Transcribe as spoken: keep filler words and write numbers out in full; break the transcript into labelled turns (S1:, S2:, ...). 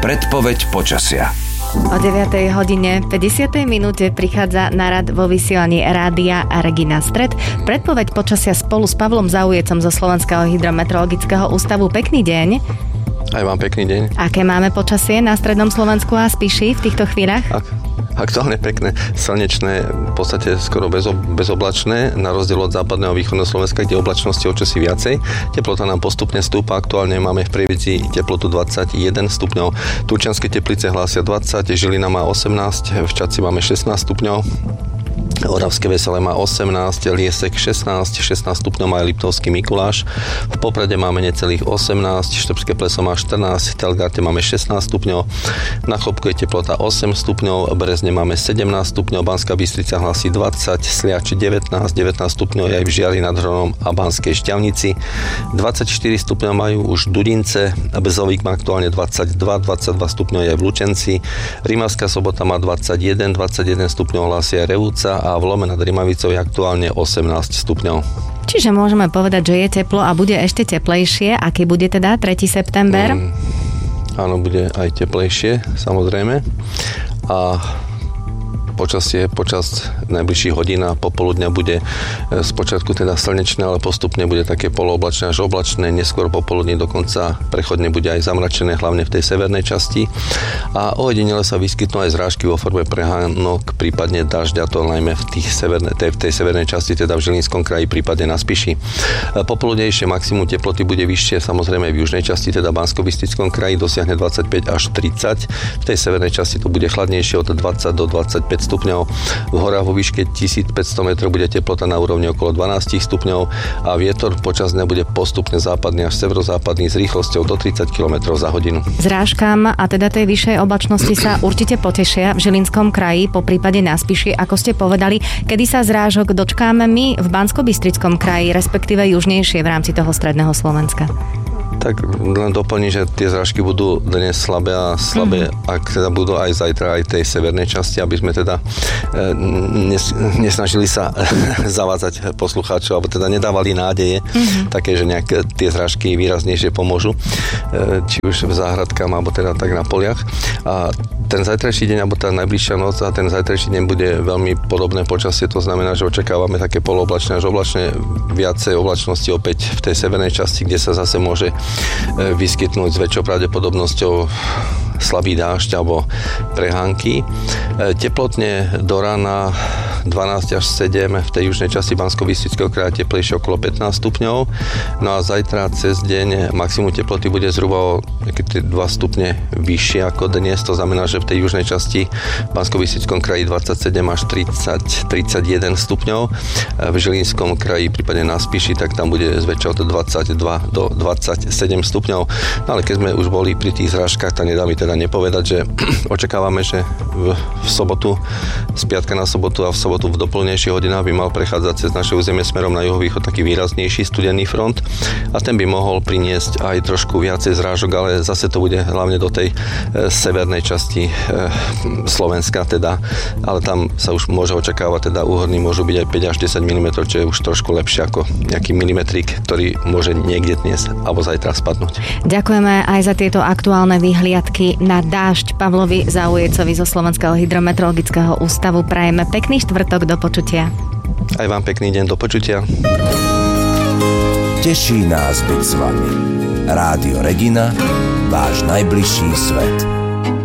S1: Predpoveď počasia.
S2: O deviatej hodine päťdesiatej minúte prichádza na rad vo vysielaní Rádia Regina Stred. Predpoveď počasia spolu s Pavlom Zaujecom zo Slovenského hydrometeorologického ústavu. Pekný deň.
S3: Aj vám pekný deň. Aké
S2: máme počasie na strednom Slovensku a Spiši v týchto chvíľach?
S3: Ak, aktuálne pekné, slnečné, v podstate skoro bezo, bezoblačné, na rozdiel od západného a východného Slovenska, kde oblačnosti o čosi viacej. Teplota nám postupne stúpa, aktuálne máme v Prievidzi teplotu dvadsaťjeden stupňov, Turčianske Teplice hlásia dvadsať, Žilina má osemnásť, v Čadci máme šestnásť stupňov, Oravské Veselé má osemnásť, Liesek šestnásť, šestnásť stupňov má aj Liptovský Mikuláš. V Poprade máme necelých osemnásť, Štrbské Pleso má štrnásť, v Telgarte máme šestnásť stupňov, na Chlopku je teplota osem stupňov, v Brezne máme sedemnásť stupňov, Banská Bystrica hlási dvadsať, Sliači devätnásť, devätnásť stupňov je aj v Žiari nad Hronom a Banskej Štiavnici. dvadsaťštyri stupňov majú už Dudince, Bezovík má aktuálne dvadsaťdva, dvadsaťdva stupňov je aj v Lučenci, Rimavská Sobota má dvadsaťjeden, dvadsaťjeden stupňov hlási aj Revúca a v Lome nad Rimavicou je aktuálne osemnásť stupňov.
S2: Čiže môžeme povedať, že je teplo a bude ešte teplejšie. Aký bude teda tretieho september? Mm,
S3: áno, bude aj teplejšie, samozrejme. A počasie počas najbližších hodín a popoludňa bude spočiatku teda slnečné, ale postupne bude také polooblačné až oblačné, neskôr popoludne dokonca prechodne bude aj zamračené, hlavne v tej severnej časti. A ojedinele sa vyskytnú aj zrážky vo forme prehánok, prípadne dažďa, to najmä v, tých severnej, tej, v tej severnej časti, teda v Žilinskom kraji, prípadne na Spiši. Popoludnejšie maximum teploty bude vyššie samozrejme v južnej časti, teda Banskobystrickom kraji, dosiahne dvadsaťpäť až tridsať. V tej severnej časti to bude chladnejšie od dvadsať do dvadsaťpäť stupňov. V horách vo výške tisícpäťsto metrov bude teplota na úrovni okolo dvanásť stupňov a vietor počas dňa bude postupne západný až severozápadný s rýchlosťou do tridsať kilometrov za hodinu.
S2: Zrážkam a teda tej vyššej oblačnosti sa určite potešia v Žilinskom kraji, po prípade na Spiši, ako ste povedali. Kedy sa zrážok dočkáme my v Banskobystrickom kraji, respektíve južnejšie v rámci toho stredného Slovenska?
S3: Tak len doplní, že tie zrážky budú dnes slabé a slabé, mm-hmm. ak teda budú aj zajtra aj tej severnej časti, aby sme teda nes, nesnažili sa zavádzať poslucháčov, alebo teda nedávali nádeje, mm-hmm. také, že nejak tie zrážky výraznejšie pomôžu, či už v záhradkách, alebo teda tak na poliach. A ten zajtrajší deň, alebo tá najbližšia noc a ten zajtrajší deň bude veľmi podobné počasie, to znamená, že očakávame také polooblačné až oblačné, viacej oblačnosti opäť v tej severnej časti, kde sa zase môže vyskytnúť s väčšou pravdepodobnosťou slabý dážď alebo prehánky. Teplotne do rána dvanásť až sedem, v tej južnej časti Banskobystrického kraja teplejšie okolo pätnásť stupňov. No a zajtra cez deň maximum teploty bude zhruba o dva stupne vyššie ako dnes. To znamená, že v tej južnej časti Banskobystrickom kraji dvadsaťsedem až tridsať, tridsaťjeden stupňov. V Žilinskom kraji, prípadne na Spiši, tak tam bude zväčša od dvadsaťdva do dvadsaťsedem stupňov. No ale keď sme už boli pri tých zrážkach, tak nedá mi teda nepovedať, že očakávame, že v, v sobotu, z piatka na sobotu a v sobotu v doplnejších hodinách by mal prechádzať cez naše územie smerom na juhovýchod taký výraznejší studený front a ten by mohol priniesť aj trošku viacej zrážok, ale zase to bude hlavne do tej e, severnej časti e, Slovenska teda, ale tam sa už môže očakávať, teda úhorní môžu byť aj päť až desať milimetrov, čo je už trošku lepšie ako nejaký milimetrik, ktorý môže niekde dnes alebo zajtra spadnúť.
S2: Ďakujeme aj za tieto aktuálne výhliadky na dážď Pavlovi Zaujecovi zo Slovenského hydrometeorologického ústavu. Prajeme pekný štvrtok, do počutia.
S3: Aj vám pekný deň, do počutia.
S1: Teší nás byť s vami. Rádio Regina, váš najbližší svet.